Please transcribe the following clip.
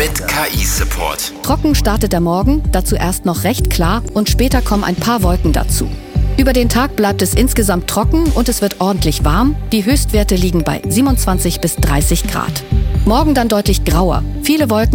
mit KI-Support. Trocken startet der Morgen, dazu erst noch recht klar und später kommen ein paar Wolken dazu. Über den Tag bleibt es insgesamt trocken und es wird ordentlich warm. Die Höchstwerte liegen bei 27 bis 30 Grad. Morgen dann deutlich grauer. Viele Wolken